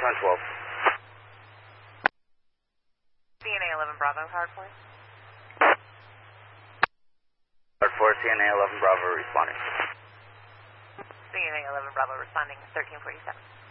1012. CNA 11 Bravo, Howard 4. Howard 4, CNA 11 Bravo responding. CNA 11 Bravo responding, 1347.